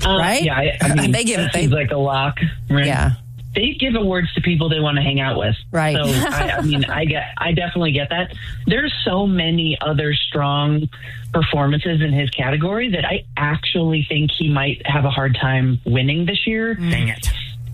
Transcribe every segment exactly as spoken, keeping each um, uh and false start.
Uh, right? Yeah, I, I mean, they give that they, seems like a lock. Right? Yeah. They give awards to people they want to hang out with. Right. So, I, I mean, I get, I definitely get that. There's so many other strong performances in his category that I actually think he might have a hard time winning this year. Dang it.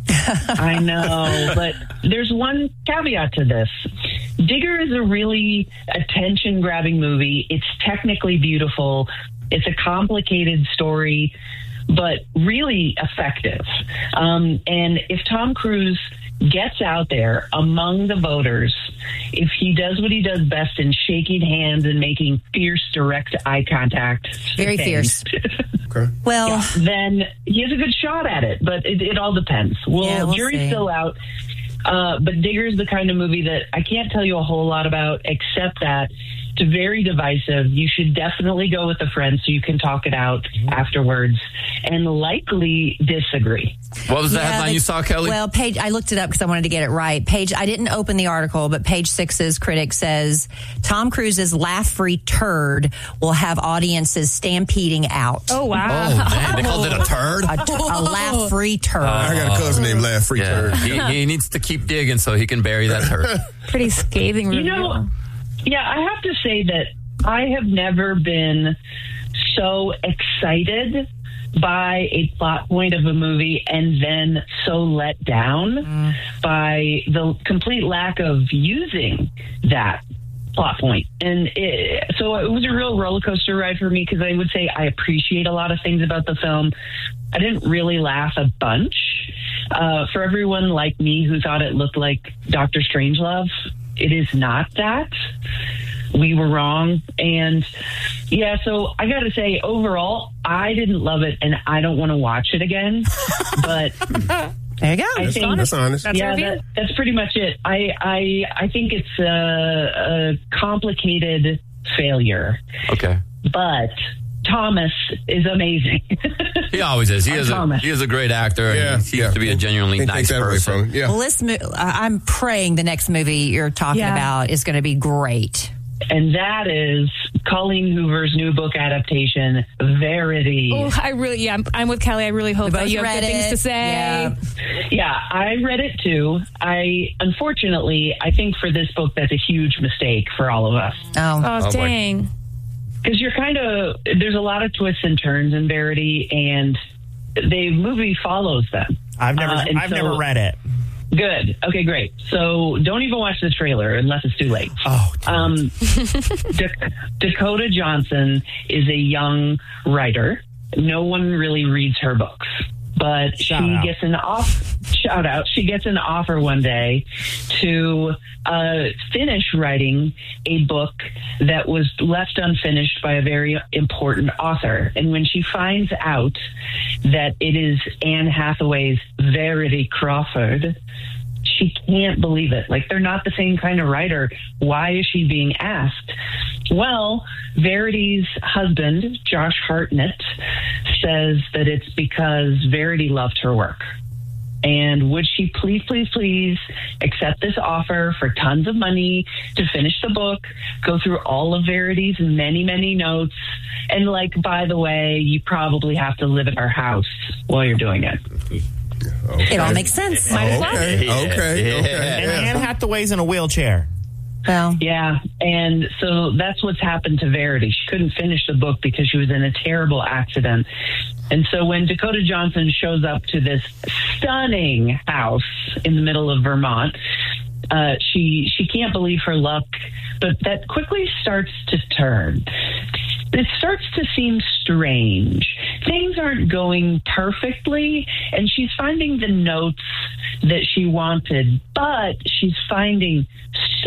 I know, but there's one caveat to this. Digger is a really attention-grabbing movie. It's technically beautiful. It's a complicated story, but really effective. Um, and if Tom Cruise gets out there among the voters, if he does what he does best in shaking hands and making fierce, direct eye contact. Very things, fierce. Okay. Well, yeah, then he has a good shot at it, but it, it all depends. Well, Yeah, we'll jury's see. still out. Uh, but Digger's the kind of movie that I can't tell you a whole lot about, except that it's very divisive. You should definitely go with a friend so you can talk it out afterwards and likely disagree. What was the yeah, headline the- you saw, Kelly? Well, page, I looked it up because I wanted to get it right. Page, I didn't open the article, but Page Six's critic says Tom Cruise's laugh-free turd will have audiences stampeding out. Oh, wow. oh, man. They called it a turd? A, t- a laugh-free turd. I got a cousin named Laugh Free Yeah. Turd. he, he needs to keep digging so he can bury that turd. Pretty scathing You review. know, yeah, I have to say that I have never been so excited by a plot point of a movie and then so let down mm. by the complete lack of using that plot point. And it, so it was a real roller coaster ride for me, because I would say I appreciate a lot of things about the film. I didn't really laugh a bunch. Uh, for everyone like me who thought it looked like Doctor Strangelove, it is not that. We were wrong. And yeah, so I got to say, overall, I didn't love it and I don't want to watch it again. But there you go. I That's think, honest. That's honest. That's yeah, that, that's pretty much it. I, I, I think it's a, a complicated failure. Okay. But Thomas is amazing. He always is. He I'm is a Thomas. he is a great actor. Yeah, and he seems yeah. to be a genuinely Can't nice take that away person. from him. Yeah. Well, let's mo- I'm praying the next movie you're talking Yeah. about is going to be great. And that is Colleen Hoover's new book adaptation, Verity. Oh, I really, yeah, I'm, I'm with Kelly. I really hope We that both you have read good things it. to say. Yeah. Yeah, I read it too. I, unfortunately, I think for this book, that's a huge mistake for all of us. Oh, Oh, Oh, boy. dang. Because you're kind of, there's a lot of twists and turns in Verity, and the movie follows them. I've never, Uh, and I've so- never read it. Good. Okay, great. So don't even watch the trailer unless it's too late. Oh, Um, Dak- Dakota Johnson is a young writer. No one really reads her books, but Shout she out. gets an off. Shout out! She gets an offer one day to uh, finish writing a book that was left unfinished by a very important author. And when she finds out that it is Anne Hathaway's Verity Crawford, she can't believe it. Like, they're not the same kind of writer. Why is she being asked? Well, Verity's husband, Josh Hartnett, says that it's because Verity loved her work. And would she please, please, please accept this offer for tons of money to finish the book, go through all of Verity's many, many notes, and, like, by the way, you probably have to live at our house while you're doing it. Okay. it all makes sense. Might as well. Okay. Yeah. Okay. Yeah. Okay. And Yeah. Anne Hathaway's in a wheelchair. Well, Yeah, and so that's what's happened to Verity. She couldn't finish the book because she was in a terrible accident. And so when Dakota Johnson shows up to this stunning house in the middle of Vermont, uh, she she can't believe her luck, but that quickly starts to turn. It starts to seem strange. Things aren't going perfectly, and she's finding the notes that she wanted, but she's finding